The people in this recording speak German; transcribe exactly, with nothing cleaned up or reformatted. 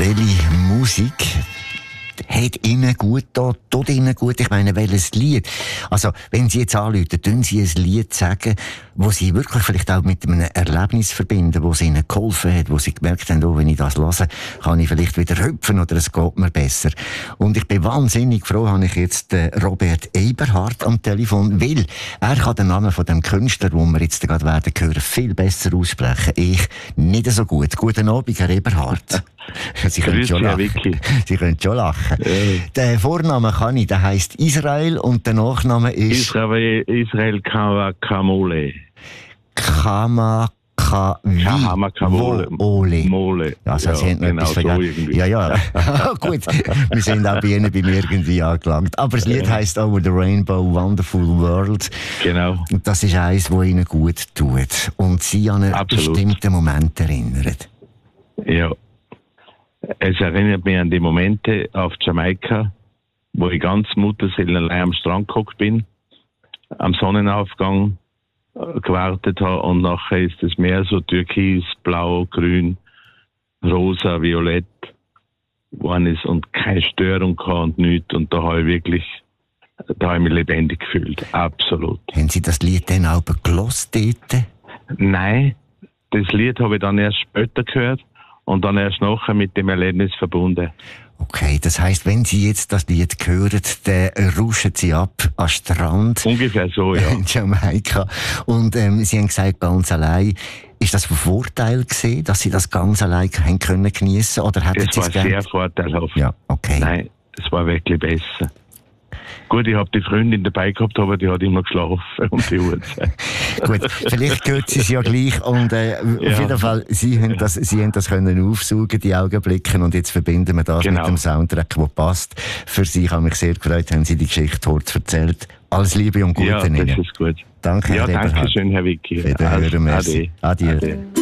Welche Musik hat Ihnen gut da, tut Ihnen gut? Ich meine, welches Lied? Also, wenn Sie jetzt anrufen, tun Sie ein Lied sagen, wo Sie wirklich vielleicht auch mit einem Erlebnis verbinden, wo es Ihnen geholfen hat, wo Sie gemerkt haben, oh, wenn ich das höre, kann ich vielleicht wieder hüpfen oder es geht mir besser. Und ich bin wahnsinnig froh, habe ich jetzt äh, Robert Eberhard am Telefon, weil er kann den Namen von dem Künstler, den wir jetzt gerade werden hören, viel besser aussprechen. Ich nicht so gut. Guten Abend, Herr Eberhard. Sie können schon lachen. Sie können schon lachen. Ja. Der Vorname kann ich, der heisst Israel und der Nachname ist... Israel, Israel Kamakawole. Kamakawole. Mole. Ja, also ja, Sie haben noch genau etwas vergessen. So ja, ja. Gut, wir sind auch bei Ihnen beim irgendwie angelangt. Aber das Lied heisst Over the Rainbow, Wonderful World. Genau. Und das ist eins, das Ihnen gut tut. Und Sie an einen Absolut. bestimmten Moment erinnern. Ja. Es erinnert mich an die Momente auf Jamaika, wo ich ganz mutterseelenallein am Strand gehockt bin, am Sonnenaufgang gewartet habe und nachher ist das Meer so türkis, blau, grün, rosa, violett geworden ist und keine Störung gehabt und nichts. Und da habe ich wirklich, da habe ich mich lebendig gefühlt. Absolut. Haben Sie das Lied dann auch gehört dort? Nein, das Lied habe ich dann erst später gehört. Und dann erst nachher mit dem Erlebnis verbunden. Okay, das heisst, wenn Sie jetzt das Lied hören, dann rauschen Sie ab am Strand. Ungefähr so, ja. In Jamaika. Und ähm, Sie haben gesagt, ganz allein. Ist das ein Vorteil gewesen, dass Sie das ganz allein haben können geniessen? Oder hätten es Sie war es gern... sehr vorteilhaft. Ja, okay. Nein, es war wirklich besser. Gut, ich habe die Freundin dabei gehabt, aber die hat immer geschlafen um die Uhrzeit. Gut, vielleicht gehört sie es ja gleich. Und äh, ja. auf jeden Fall, Sie haben das, Sie haben das können aufsaugen, die Augenblicke. Und jetzt verbinden wir das genau. mit dem Soundtrack, der passt. Für Sie, ich habe mich sehr gefreut, haben Sie die Geschichte heute erzählt. Alles Liebe und Gute ja, Ihnen. das ist gut. Danke, ja, Herr danke Eberhard. schön, Herr Vicky. Wieder hören wir. Ade. Adieu. Ade.